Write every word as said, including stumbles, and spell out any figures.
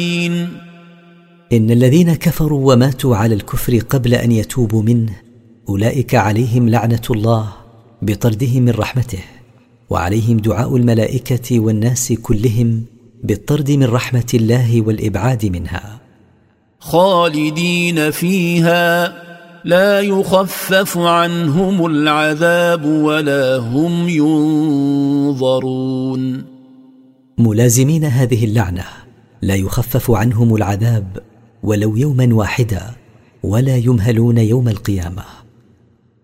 إن الذين كفروا وماتوا على الكفر قبل أن يتوبوا منه أولئك عليهم لعنة الله بطردهم من رحمته، وعليهم دعاء الملائكة والناس كلهم بالطرد من رحمة الله والإبعاد منها. خالدين فيها لا يخفف عنهم العذاب ولا هم ينظرون. ملازمين هذه اللعنة لا يخفف عنهم العذاب ولو يوما واحدا، ولا يمهلون يوم القيامة.